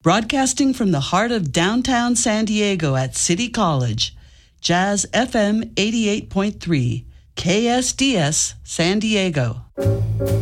Broadcasting from the heart of downtown San Diego at City College, Jazz FM 88.3, KSDS San Diego.